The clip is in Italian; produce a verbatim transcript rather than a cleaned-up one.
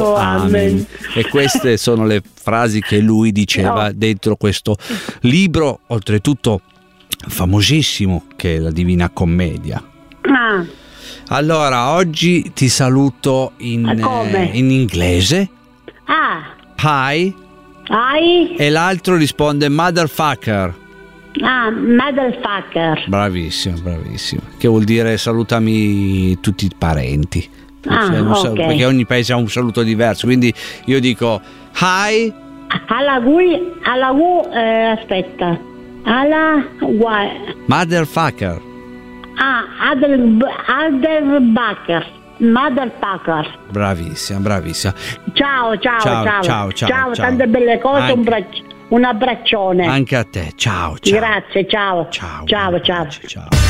Amen. E queste sono le frasi che lui diceva No. dentro questo libro, oltretutto famosissimo, che è la Divina Commedia. Ah, Allora, oggi ti saluto in, Ma come? eh, in inglese. ah, Hi. hai, E l'altro risponde motherfucker. ah, motherfucker. Bravissimo, bravissimo. Che vuol dire salutami tutti i parenti. Ah, Cioè, un sal- ok. Perché ogni paese ha un saluto diverso. Quindi io dico hi. Alla gui, alla gu, eh, aspetta, alla gua, Motherfucker. ah, Adel, Adelbacher, motherfucker. Bravissima, bravissima. Ciao, ciao, Ciao, ciao, ciao, ciao, ciao. tante belle cose, Anche- un, braccio, un abbraccione. Anche a te. Ciao, ciao. Grazie, ciao. Ciao. Ciao, ciao. Ciao.